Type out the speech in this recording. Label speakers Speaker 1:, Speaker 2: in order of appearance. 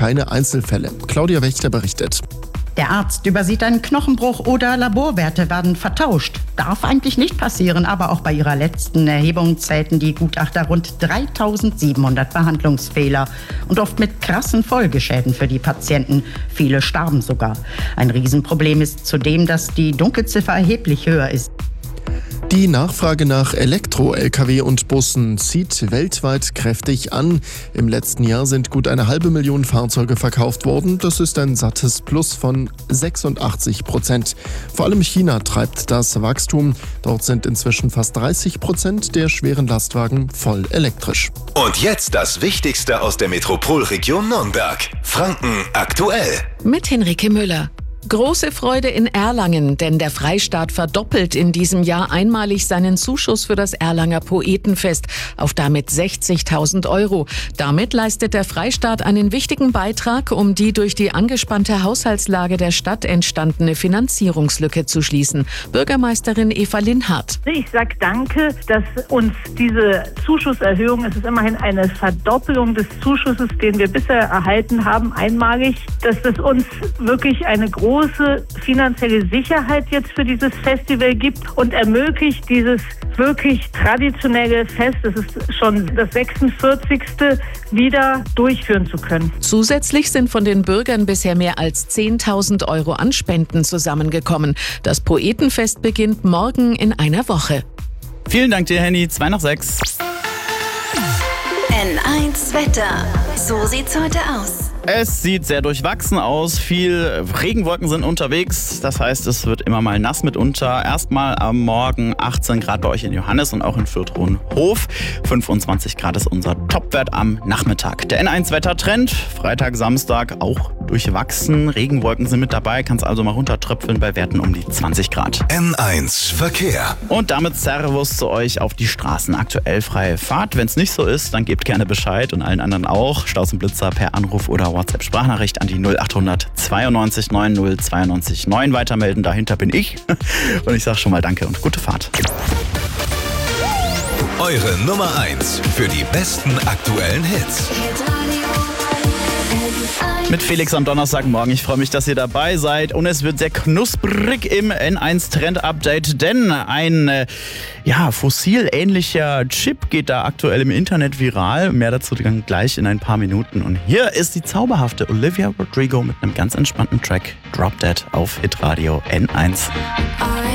Speaker 1: keine Einzelfälle. Claudia Wächter berichtet.
Speaker 2: Der Arzt übersieht einen Knochenbruch oder Laborwerte werden vertauscht. Darf eigentlich nicht passieren, aber auch bei ihrer letzten Erhebung zählten die Gutachter rund 3700 Behandlungsfehler und oft mit krassen Folgeschäden für die Patienten. Viele starben sogar. Ein Riesenproblem ist zudem, dass die Dunkelziffer erheblich höher ist.
Speaker 1: Die Nachfrage nach Elektro-Lkw und Bussen zieht weltweit kräftig an. Im letzten Jahr sind gut 500.000 Fahrzeuge verkauft worden. Das ist ein sattes Plus von 86%. Vor allem China treibt das Wachstum. Dort sind inzwischen fast 30% der schweren Lastwagen voll elektrisch.
Speaker 3: Und jetzt das Wichtigste aus der Metropolregion Nürnberg. Franken aktuell.
Speaker 4: Mit Henrike Müller. Große Freude in Erlangen, denn der Freistaat verdoppelt in diesem Jahr einmalig seinen Zuschuss für das Erlanger Poetenfest auf damit 60.000 €. Damit leistet der Freistaat einen wichtigen Beitrag, um die durch die angespannte Haushaltslage der Stadt entstandene Finanzierungslücke zu schließen. Bürgermeisterin Eva Linhardt.
Speaker 5: Ich sage danke, dass uns diese Zuschusserhöhung, es ist immerhin eine Verdoppelung des Zuschusses, den wir bisher erhalten haben, einmalig, dass das uns wirklich eine große finanzielle Sicherheit jetzt für dieses Festival gibt und ermöglicht dieses wirklich traditionelle Fest, das ist schon das 46. wieder durchführen zu können.
Speaker 4: Zusätzlich sind von den Bürgern bisher mehr als 10.000 € an Spenden zusammengekommen. Das Poetenfest beginnt morgen in einer Woche.
Speaker 6: Vielen Dank dir, Henny. 2 nach 6.
Speaker 7: N1 Wetter. So sieht's heute aus.
Speaker 6: Es sieht sehr durchwachsen aus. Viel Regenwolken sind unterwegs. Das heißt, es wird immer mal nass mitunter. Erstmal am Morgen 18 Grad bei euch in Johannes und auch in Fürth-Hohenhof. 25 Grad ist unser Topwert am Nachmittag. Der N1-Wettertrend. Freitag, Samstag auch durchwachsen. Regenwolken sind mit dabei. Kann es also mal runtertröpfeln bei Werten um die 20 Grad.
Speaker 3: N1 Verkehr.
Speaker 6: Und damit Servus zu euch auf die Straßen. Aktuell freie Fahrt. Wenn es nicht so ist, dann gebt gerne Bescheid und allen anderen auch. Staus und Blitzer per Anruf oder WhatsApp-Sprachnachricht an die 0800 92 90 92 9 weitermelden. Dahinter bin ich. Und ich sage schon mal Danke und gute Fahrt.
Speaker 3: Eure Nummer 1 für die besten aktuellen Hits.
Speaker 6: Mit Felix am Donnerstagmorgen. Ich freue mich, dass ihr dabei seid. Und es wird sehr knusprig im N1 Trend Update, denn ein fossilähnlicher Chip geht da aktuell im Internet viral. Mehr dazu dann gleich in ein paar Minuten. Und hier ist die zauberhafte Olivia Rodrigo mit einem ganz entspannten Track Drop Dead auf Hitradio N1.